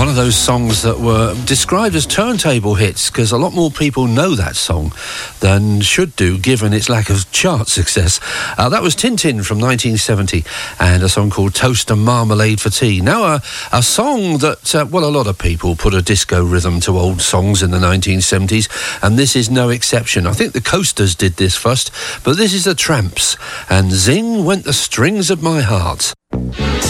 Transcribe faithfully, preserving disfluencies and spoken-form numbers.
One of those songs that were described as turntable hits, because a lot more people know that song than should do, given its lack of chart success. Uh, that was Tin Tin from nineteen seventy, and a song called Toast and Marmalade for Tea. Now, uh, a song that, uh, well, a lot of people put a disco rhythm to old songs in the nineteen seventies, and this is no exception. I think the Coasters did this first, but this is the Tramps, and Zing Went the Strings of My Heart.